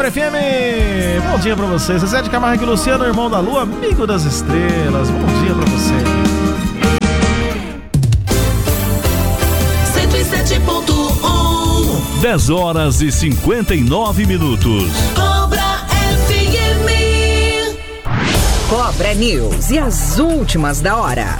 Cobra FM. Bom dia pra você. Zezé de Camargo e Luciano, irmão da Lua, amigo das estrelas. Bom dia pra você. 107.1 10 horas e 59 minutos. Cobra FM. Cobra News e as últimas da hora.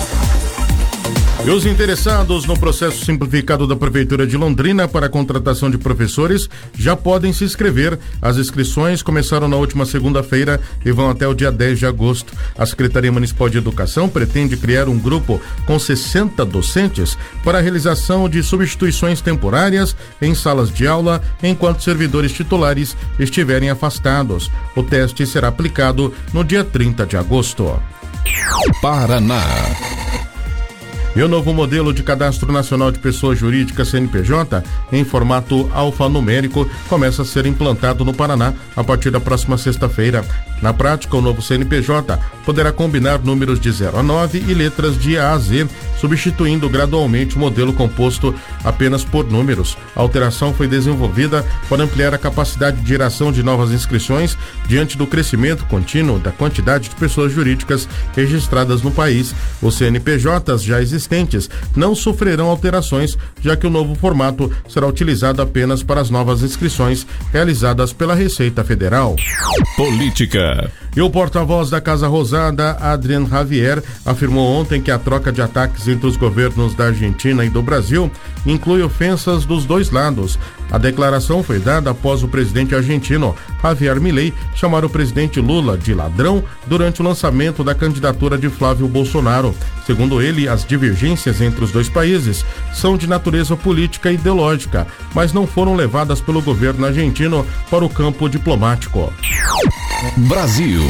E os interessados no processo simplificado da Prefeitura de Londrina para a contratação de professores já podem se inscrever. As inscrições começaram na última segunda-feira e vão até o dia 10 de agosto. A Secretaria Municipal de Educação pretende criar um grupo com 60 docentes para a realização de substituições temporárias em salas de aula enquanto servidores titulares estiverem afastados. O teste será aplicado no dia 30 de agosto. Paraná. E o novo modelo de Cadastro Nacional de Pessoas Jurídicas CNPJ, em formato alfanumérico, começa a ser implantado no Paraná a partir da próxima sexta-feira. Na prática, o novo CNPJ poderá combinar números de 0 a 9 e letras de A a Z, substituindo gradualmente o modelo composto apenas por números. A alteração foi desenvolvida para ampliar a capacidade de geração de novas inscrições diante do crescimento contínuo da quantidade de pessoas jurídicas registradas no país. Os CNPJs já existentes não sofrerão alterações, já que o novo formato será utilizado apenas para as novas inscrições realizadas pela Receita Federal. Política. E o porta-voz da Casa Rosada, Adrian Javier, afirmou ontem que a troca de ataques entre os governos da Argentina e do Brasil inclui ofensas dos dois lados. A declaração foi dada após o presidente argentino, Javier Milei, chamar o presidente Lula de ladrão durante o lançamento da candidatura de Flávio Bolsonaro. Segundo ele, as divergências entre os dois países são de natureza política e ideológica, mas não foram levadas pelo governo argentino para o campo diplomático. Brasil.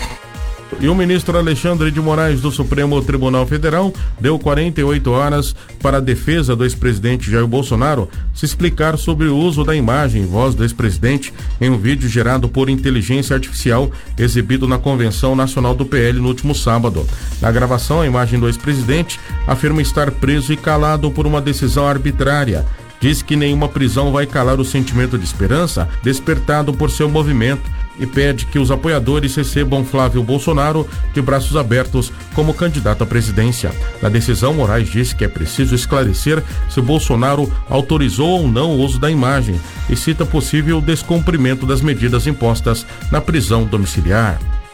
E o ministro Alexandre de Moraes do Supremo Tribunal Federal deu 48 horas para a defesa do ex-presidente Jair Bolsonaro se explicar sobre o uso da imagem e voz do ex-presidente em um vídeo gerado por inteligência artificial exibido na Convenção Nacional do PL no último sábado. Na gravação, a imagem do ex-presidente afirma estar preso e calado por uma decisão arbitrária. Diz que nenhuma prisão vai calar o sentimento de esperança despertado por seu movimento e pede que os apoiadores recebam Flávio Bolsonaro de braços abertos como candidato à presidência. Na decisão, Moraes disse que é preciso esclarecer se Bolsonaro autorizou ou não o uso da imagem e cita possível descumprimento das medidas impostas na prisão domiciliar.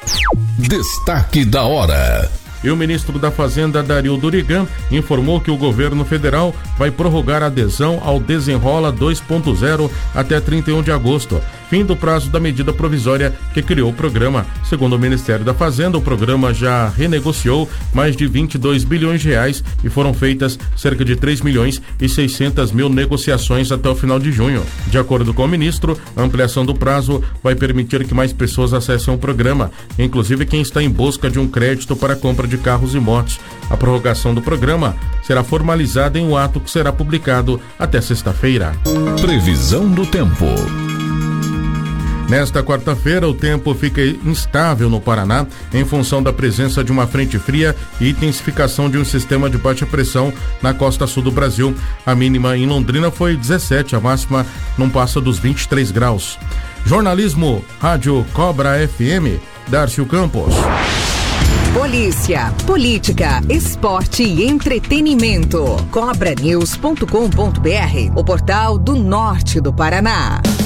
Destaque da hora. E o ministro da Fazenda, Dario Durigan, informou que o governo federal vai prorrogar a adesão ao Desenrola 2.0 até 31 de agosto, fim do prazo da medida provisória que criou o programa. Segundo o Ministério da Fazenda, o programa já renegociou mais de 22 bilhões de reais e foram feitas cerca de 3 milhões e 600 mil negociações até o final de junho. De acordo com o ministro, a ampliação do prazo vai permitir que mais pessoas acessem o programa, inclusive quem está em busca de um crédito para a compra de carros e motos. A prorrogação do programa será formalizada em um ato que será publicado até sexta-feira. Previsão do tempo. Nesta quarta-feira, o tempo fica instável no Paraná em função da presença de uma frente fria e intensificação de um sistema de baixa pressão na costa sul do Brasil. A mínima em Londrina foi 17, a máxima não passa dos 23 graus. Jornalismo, Rádio Cobra FM, Darcio Campos. Polícia, política, esporte e entretenimento. Cobranews.com.br, o portal do norte do Paraná.